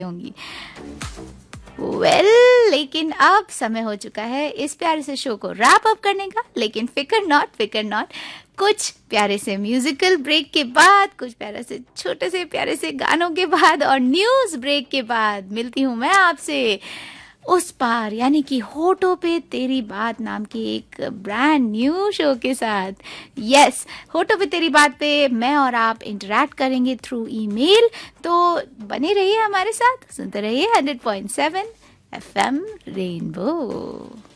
होंगी। लेकिन अब समय हो चुका है इस प्यारे से शो को रैप अप करने का। लेकिन फिकर नॉट, कुछ प्यारे से म्यूजिकल ब्रेक के बाद, कुछ प्यारे से छोटे से प्यारे से गानों के बाद और न्यूज ब्रेक के बाद मिलती हूँ मैं आपसे उस पार, यानी कि होठों पे तेरी बात नाम की एक ब्रांड न्यू शो के साथ। यस, होठों पे तेरी बात पे मैं और आप इंटरेक्ट करेंगे थ्रू ईमेल। तो बने रहिए हमारे साथ, सुनते रहिए 100.7 FM रेनबो।